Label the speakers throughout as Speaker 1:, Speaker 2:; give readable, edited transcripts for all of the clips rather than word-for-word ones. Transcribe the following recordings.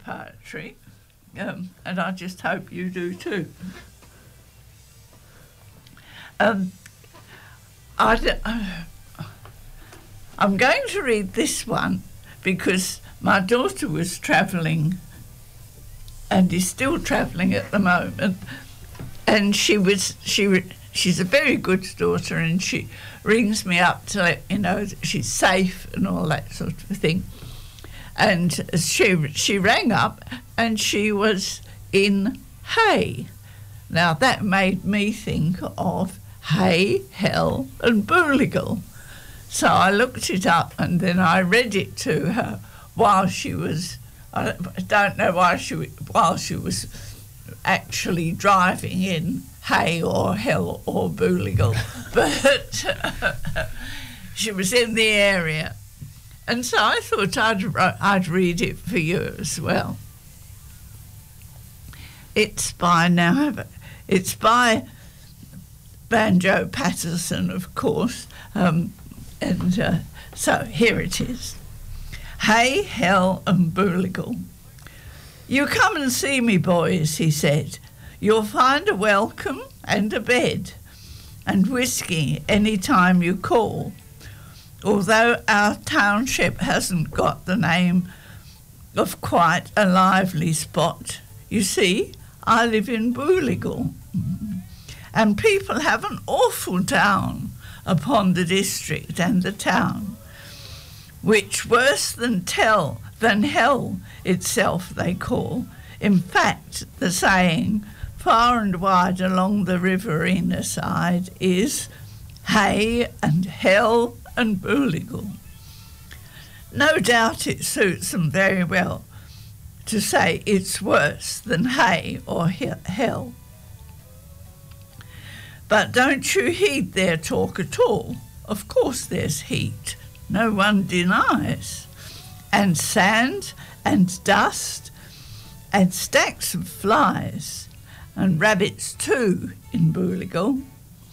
Speaker 1: poetry, and I just hope you do too. I'm going to read this one because my daughter was travelling and is still travelling at the moment, and she's a very good daughter, and she rings me up to let me know that she's safe and all that sort of thing. And she rang up and she was in Hay. Now that made me think of Hay, Hell and Booligal. So I looked it up and then I read it to her while she was, I don't know while she was actually driving in Hay or Hell or Booligal, but she was in the area. And so I thought I'd read it for you as well. It's by Banjo Patterson, of course, so here it is. Hay, Hell and Booligal. You come and see me, boys, he said. You'll find a welcome and a bed and whiskey any time you call. Although our township hasn't got the name of quite a lively spot, you see, I live in Booligal, and people have an awful down upon the district and the town, which worse than hell itself they call. In fact, the saying far and wide along the riverina side is Hay and Hell and Booligal. No doubt it suits them very well to say it's worse than hay or hell. But don't you heed their talk at all. Of course there's heat, no one denies, and sand and dust and stacks of flies and rabbits too in Booligal.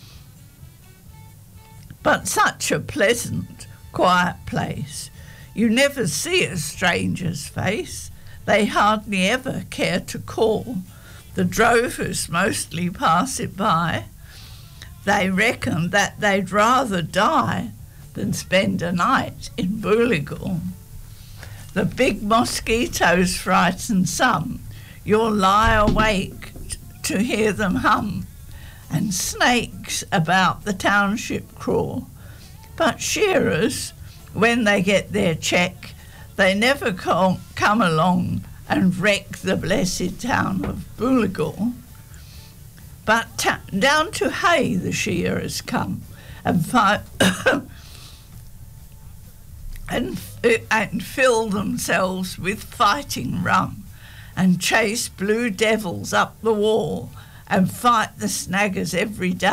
Speaker 1: But such a pleasant, quiet place. You never see a stranger's face. They hardly ever care to call. The drovers mostly pass it by. They reckon that they'd rather die than spend a night in Booligal. The big mosquitoes frighten some. You'll lie awake to hear them hum. And snakes about the township crawl. But shearers, when they get their check, they never come along and wreck the blessed town of Booligal. But down to Hay the shearers come and and fill themselves with fighting rum and chase blue devils up the wall and fight the snaggers every day.